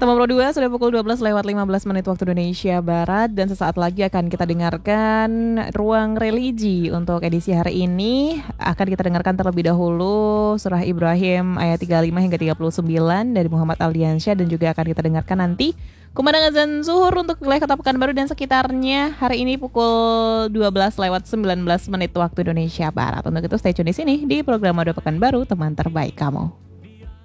Teman Pro 2 sudah pukul 12 lewat 15 menit waktu Indonesia Barat. Dan sesaat lagi akan kita dengarkan Ruang Religi. Untuk edisi hari ini akan kita dengarkan terlebih dahulu Surah Ibrahim ayat 35 hingga 39 dari Muhammad Aldiansyah. Dan juga akan kita dengarkan nanti kumandang azan zuhur untuk wilayah Kota Pekanbaru dan sekitarnya hari ini pukul 12 lewat 19 menit waktu Indonesia Barat. Untuk itu stay tune di sini di program Mode Pekanbaru, teman terbaik kamu.